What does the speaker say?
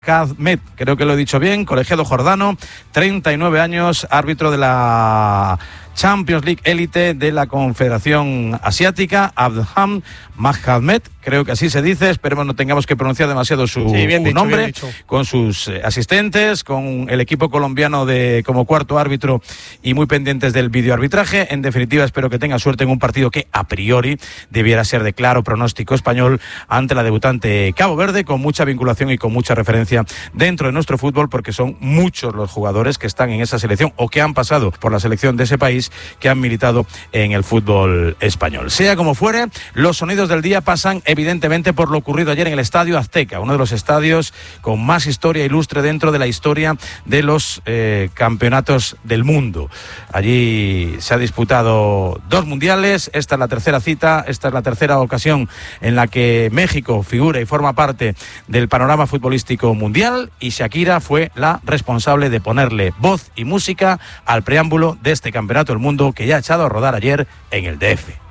Majahmed, creo que lo he dicho bien, colegiado jordano, 39 años, árbitro de la Champions League Élite de la Confederación Asiática, Abdham Majahmed, creo que así se dice, esperemos no tengamos que pronunciar demasiado su nombre, con sus asistentes, con el equipo colombiano como cuarto árbitro y muy pendientes del videoarbitraje. En definitiva, espero que tenga suerte en un partido que a priori debiera ser de claro pronóstico español ante la debutante Cabo Verde, con mucha vinculación y con mucha referencia dentro de nuestro fútbol, porque son muchos los jugadores que están en esa selección o que han pasado por la selección de ese país, que han militado en el fútbol español. Sea como fuere, los sonidos del día pasan evidentemente por lo ocurrido ayer en el Estadio Azteca, uno de los estadios con más historia ilustre dentro de la historia de los campeonatos del mundo. Allí se ha disputado 2 mundiales, esta es la tercera cita, esta es la tercera ocasión en la que México figura y forma parte del panorama futbolístico mundial, y Shakira fue la responsable de ponerle voz y música al preámbulo de este campeonato del mundo que ya ha echado a rodar ayer en el DF.